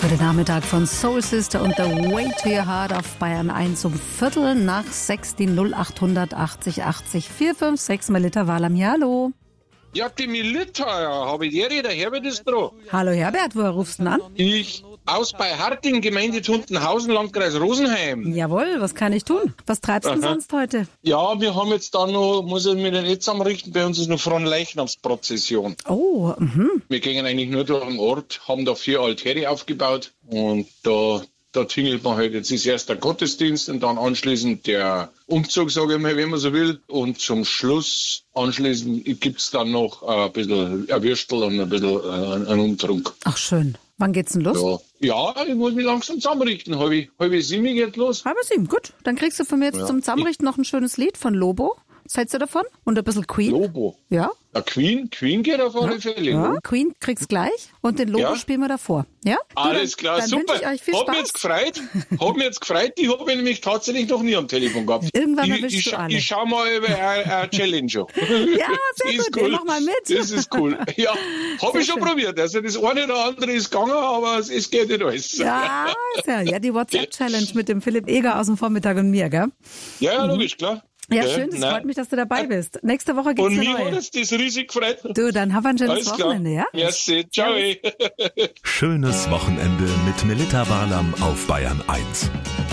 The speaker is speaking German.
für den Nachmittag von Soul Sister und The Way to Your Heart auf Bayern 1 um 5:45 die 0880 80 456 Melita Walam. Ja, hallo. Ja, die Melita, habe ich dir, der Herbert ist dran. Hallo Herbert, woher rufst du denn an? Ich aus bei Harting, Gemeinde Tuntenhausen, Landkreis Rosenheim. Jawohl, was kann ich tun? Was treibst du denn sonst heute? Ja, wir haben jetzt da noch, muss ich mir den jetzt zusammenrichten, bei uns ist noch Fronleichnamsprozession. Oh, Wir gehen eigentlich nur durch den Ort, haben da 4 Altäre aufgebaut und da tingelt man halt. Jetzt ist erst der Gottesdienst und dann anschließend der Umzug, sage ich mal, wenn man so will. Und zum Schluss, anschließend gibt's dann noch ein bisschen ein Würstel und ein bisschen einen Umtrunk. Ach schön. Wann geht's denn los? Ja, ich muss mich langsam zusammenrichten. Halb 7 geht los. 6:30, gut. Dann kriegst du von mir jetzt zum Zusammenrichten noch ein schönes Lied von Lobo. Was hältst du davon? Und ein bisschen Queen. Lobo? Ja. Ja, Queen geht auf alle Fälle. Ja, Queen kriegst gleich und den Lobo spielen wir davor. Ja? Alles klar, dann super. Wünsche ich euch viel Spaß. Hat mich jetzt gefreut. Die habe ich nämlich tatsächlich noch nie am Telefon gehabt. Irgendwann erwischst du alle. Ich schau mal über eine Challenge an. Ja, sehr gut. Cool. Mach mal mit. Das ist cool. Ja, habe ich schon probiert. Also das eine oder andere ist gegangen, aber es geht nicht alles. Ja, die WhatsApp-Challenge mit dem Philipp Eger aus dem Vormittag und mir, gell? Ja, logisch, klar. Ja, schön, das freut mich, dass du dabei bist. Nächste Woche gibt's eine neue. Und mir hat das riesig gefreut. Du, dann hab ein schönes Wochenende, ja? Merci, ciao. Schönes Wochenende mit Melita Walam auf Bayern 1.